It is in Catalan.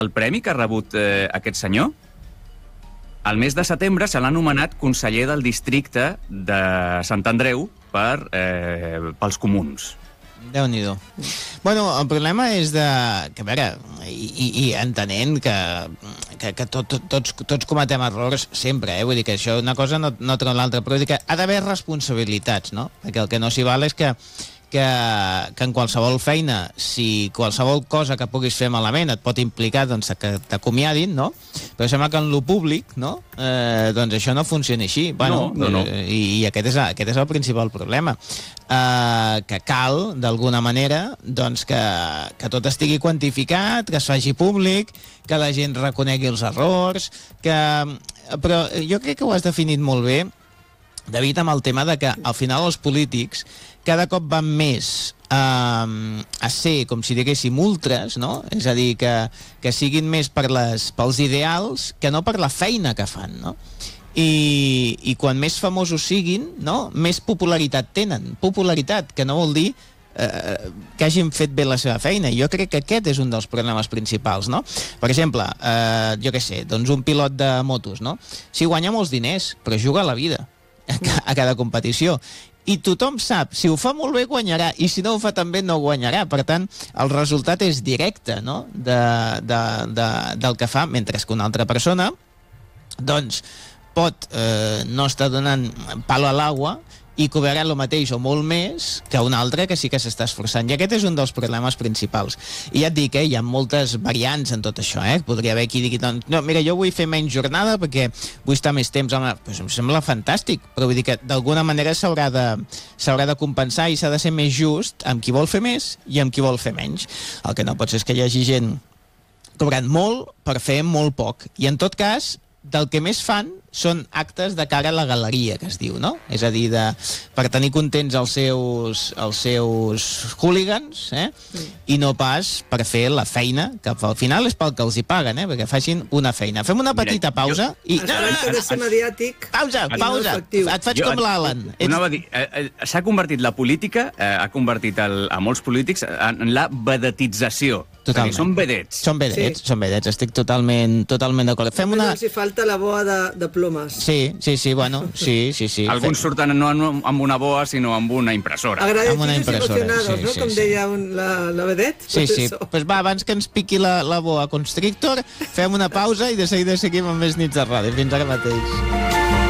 el premi que ha rebut aquest senyor, al mes de setembre se l'ha nomenat conseller del districte de Sant Andreu pels comuns. Déu-n'hi-do. Bueno, el problema és que, a veure, i entenent que tots cometem errors sempre, vull dir que això una cosa no treu l'altra, però vull dir que ha d'haver responsabilitats, no? Perquè el que no s'hi val és que en qualsevol feina, si qualsevol cosa que puguis fer malament et pot implicar doncs, que t'acomiadin, no? Però sembla que en lo públic, no? Doncs això no funciona així. Bueno, no. I aquest és el principal problema. Que cal, d'alguna manera, doncs que tot estigui quantificat, que es faci públic, que la gent reconegui els errors, però jo crec que ho has definit molt bé, David, amb el tema de que al final els polítics cada cop van més a ser, com si diguéssim, ultres, no? És a dir, que siguin més pels ideals que no per la feina que fan, no? I quan més famosos siguin, no? Més popularitat tenen. Popularitat, que no vol dir que hagin fet bé la seva feina. Jo crec que aquest és un dels problemes principals, no? Per exemple, jo què sé, doncs un pilot de motos, no? Si guanya molts diners, però juga a la vida a cada competició. I tothom sap, si ho fa molt bé guanyarà, i si no ho fa tan bé no guanyarà. Per tant, el resultat és directe, no? del que fa, mentre que una altra persona doncs pot no estar donant palo a l'aigua i cobrarà el mateix o molt més que un altre que sí que s'està esforçant. I aquest és un dels problemes principals. I ja et dic, hi ha moltes variants en tot això. Podria haver qui digui, doncs, no, mira, jo vull fer menys jornada perquè vull estar més temps. Home, doncs em sembla fantàstic, però vull dir que d'alguna manera s'haurà de compensar i s'ha de ser més just amb qui vol fer més i amb qui vol fer menys. El que no pot ser és que hi hagi gent cobrant molt per fer molt poc. I en tot cas, del que més fan són actes de cara a la galeria, que es diu, no? És a dir, per tenir contents els seus hooligans, i no pas per fer la feina, que al final és pel que els hi paguen, perquè facin una feina. Fem una petita pausa i... Això de ser mediàtic... Pausa! Et faig com l'Alan. S'ha convertit la política, ha convertit a molts polítics en la vedetització. Totalment. Són vedets. Són vedets, estic totalment d'acord. Fem una... Els hi falta la boa de plomes. Sí, bueno, sí. Alguns surten no amb una boa, sinó amb una impressora. Agradecidos y emocionados, ¿no? Com deia la vedet. Sí. Pues va, abans que ens piqui la boa constrictor, fem una pausa i de seguida seguim amb més nits de ràdio. Fins ara mateix.